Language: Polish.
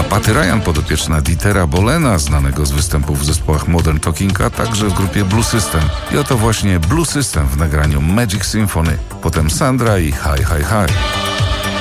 Patty Ryan, podopieczna Dietera Bolena, znanego z występów w zespołach Modern Talking, a także w grupie Blue System. I oto właśnie Blue System w nagraniu Magic Symphony, potem Sandra i Hi Hi Hi.